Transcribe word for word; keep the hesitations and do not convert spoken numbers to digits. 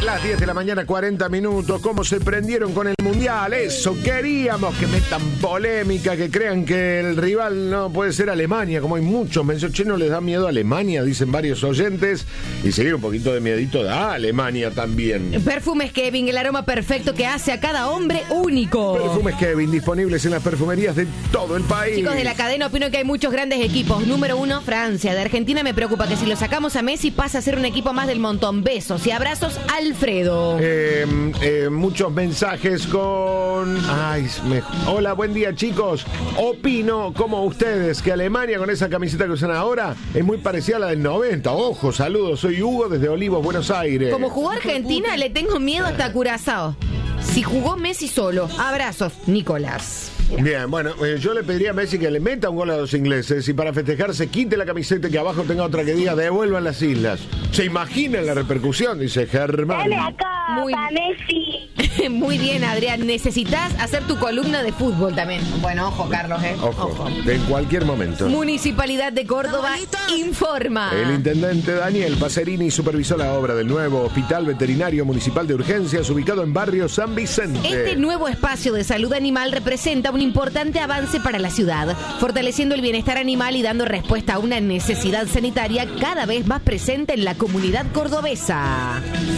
Las diez de la mañana, cuarenta minutos. ¿Cómo se prendieron con el Mundial? Eso, queríamos que metan polémica, que crean que el rival no puede ser Alemania, como hay muchos. Me dicen, che, ¿no les da miedo a Alemania? Dicen varios oyentes. Y seguir un poquito de miedito da Alemania también. Perfumes Kevin, el aroma perfecto que hace a cada hombre único. Perfumes Kevin, disponibles en las perfumerías de todo el país. Chicos de la cadena, opino que hay muchos grandes equipos. Número uno, Francia. De Argentina me preocupa que si lo sacamos a Messi pasa a ser un equipo más del montón. Besos y abrazos, Alfredo. Eh, eh, muchos mensajes con... Ay, me... Hola, buen día, chicos. Opino, como ustedes, que Alemania con esa camiseta que usan ahora es muy parecida a la del noventa. Ojo, saludos, soy Hugo desde Olivos, Buenos Aires. Como jugó Argentina, le tengo miedo hasta Curazao. Si jugó Messi solo. Abrazos, Nicolás. Mira. Bien, bueno, eh, yo le pediría a Messi que le meta un gol a los ingleses y para festejar se quite la camiseta y que abajo tenga otra que diga devuelvan las islas. ¿Se imaginan la repercusión? Dice Germán. Dale acá, Muy- pa' Messi. Muy bien, Adrián. Necesitas hacer tu columna de fútbol también. Bueno, ojo, Carlos, ¿eh? Ojo, en cualquier momento. Municipalidad de Córdoba informa. El intendente Daniel Pacerini supervisó la obra del nuevo Hospital Veterinario Municipal de Urgencias ubicado en barrio San Vicente. Este nuevo espacio de salud animal representa un importante avance para la ciudad, fortaleciendo el bienestar animal y dando respuesta a una necesidad sanitaria cada vez más presente en la comunidad cordobesa.